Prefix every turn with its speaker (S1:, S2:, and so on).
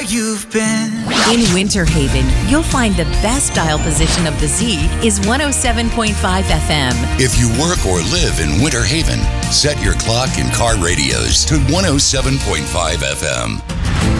S1: you've been.
S2: In Winter Haven, you'll find the best dial position of the Z is 107.5 FM.
S3: If you work or live in Winter Haven, set your clock and car radios to 107.5 FM.